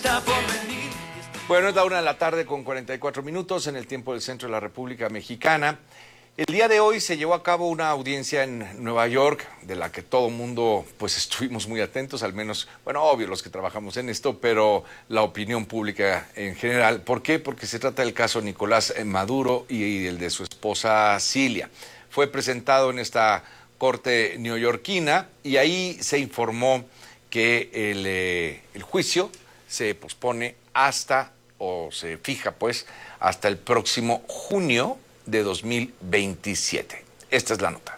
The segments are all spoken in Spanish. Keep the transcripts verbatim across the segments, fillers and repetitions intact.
está por venir. Bueno, es la una de la tarde con cuarenta y cuatro minutos en el tiempo del centro de la República Mexicana. El día de hoy se llevó a cabo una audiencia en Nueva York, de la que todo el mundo pues estuvimos muy atentos, al menos, bueno, obvio los que trabajamos en esto, pero la opinión pública en general. ¿Por qué? Porque se trata del caso Nicolás Maduro y el de su esposa Cilia. Fue presentado en esta corte neoyorquina y ahí se informó que el, eh, el juicio se pospone hasta, o se fija pues, hasta el próximo junio de dos mil veintisiete. Esta es la nota.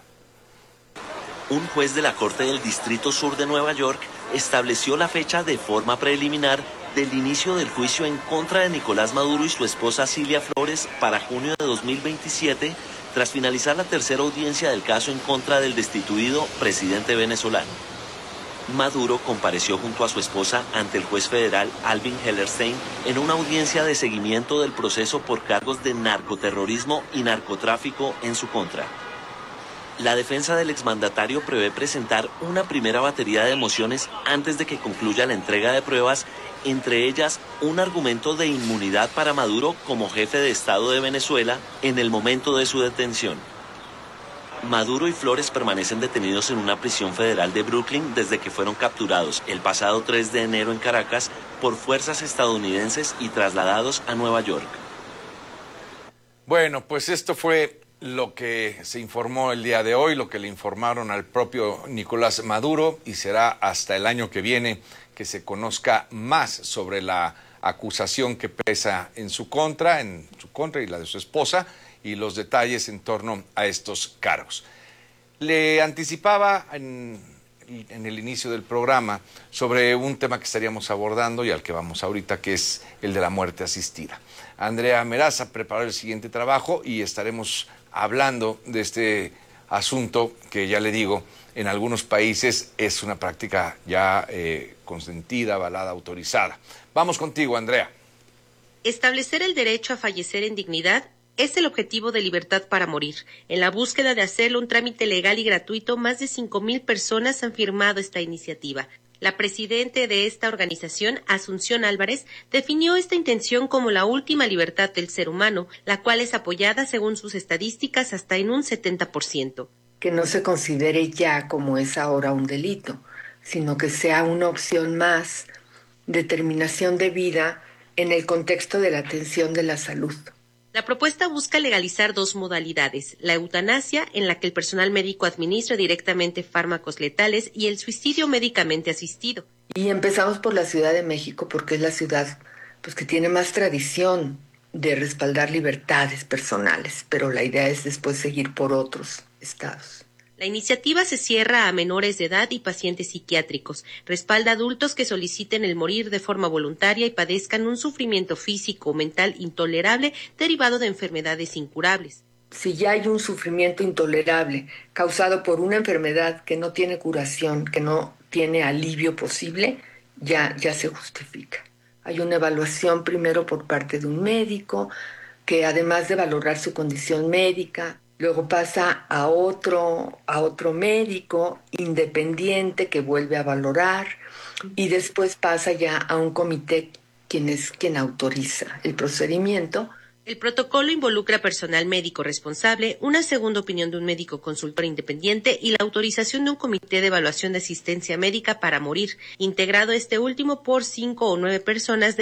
Un juez de la Corte del Distrito Sur de Nueva York estableció la fecha de forma preliminar del inicio del juicio en contra de Nicolás Maduro y su esposa Cilia Flores para junio de dos mil veintisiete, tras finalizar la tercera audiencia del caso en contra del destituido presidente venezolano. Maduro compareció junto a su esposa ante el juez federal Alvin Hellerstein en una audiencia de seguimiento del proceso por cargos de narcoterrorismo y narcotráfico en su contra. La defensa del exmandatario prevé presentar una primera batería de mociones antes de que concluya la entrega de pruebas, entre ellas un argumento de inmunidad para Maduro como jefe de Estado de Venezuela en el momento de su detención. Maduro y Flores permanecen detenidos en una prisión federal de Brooklyn desde que fueron capturados el pasado tres de enero en Caracas por fuerzas estadounidenses y trasladados a Nueva York. Bueno, pues esto fue lo que se informó el día de hoy, lo que le informaron al propio Nicolás Maduro, y será hasta el año que viene que se conozca más sobre la acusación que pesa en su contra, en su contra y la de su esposa, y los detalles en torno a estos cargos. Le anticipaba en, en el inicio del programa sobre un tema que estaríamos abordando y al que vamos ahorita, que es el de la muerte asistida. Andrea Meraza preparó el siguiente trabajo y estaremos hablando de este asunto que, ya le digo, en algunos países es una práctica ya eh, consentida, avalada, autorizada. Vamos contigo, Andrea. Establecer el derecho a fallecer en dignidad es el objetivo de Libertad para Morir. En la búsqueda de hacerlo un trámite legal y gratuito, más de cinco mil personas han firmado esta iniciativa. La presidenta de esta organización, Asunción Álvarez, definió esta intención como la última libertad del ser humano, la cual es apoyada, según sus estadísticas, hasta en un setenta por ciento. Que no se considere ya como es ahora un delito, sino que sea una opción más de terminación de vida en el contexto de la atención de la salud. La propuesta busca legalizar dos modalidades: la eutanasia, en la que el personal médico administra directamente fármacos letales, y el suicidio médicamente asistido. Y empezamos por la Ciudad de México porque es la ciudad pues, que tiene más tradición de respaldar libertades personales, pero la idea es después seguir por otros estados. La iniciativa se cierra a menores de edad y pacientes psiquiátricos. Respalda a adultos que soliciten el morir de forma voluntaria y padezcan un sufrimiento físico o mental intolerable derivado de enfermedades incurables. Si ya hay un sufrimiento intolerable causado por una enfermedad que no tiene curación, que no tiene alivio posible, ya, ya se justifica. Hay una evaluación primero por parte de un médico, que además de valorar su condición médica, luego pasa a otro, a otro médico independiente que vuelve a valorar, y después pasa ya a un comité quien es quien autoriza el procedimiento. El protocolo involucra personal médico responsable, una segunda opinión de un médico consultor independiente y la autorización de un comité de evaluación de asistencia médica para morir, integrado este último por cinco o nueve personas de